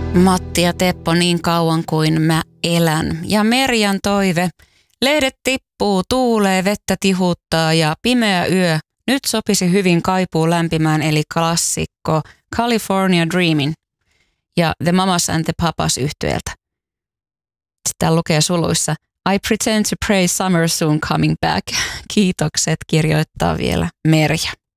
Matti ja Teppo niin kauan kuin mä elän. Ja Merjan toive. Lehdet tippuu, tuulee, vettä tihuttaa ja pimeä yö. Nyt sopisi hyvin kaipuu lämpimään eli klassikko California Dreamin ja The Mamas and the Papas -yhtyeeltä. Sitten lukee suluissa I pretend to pray summer soon coming back. Kiitokset kirjoittaa vielä Merja.